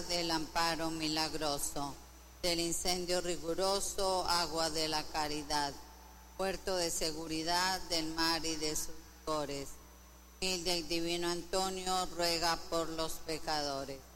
del amparo milagroso, del incendio riguroso, agua de la caridad, puerto de seguridad del mar y de sus rigores. Humilde y divino Antonio, ruega por los pecadores.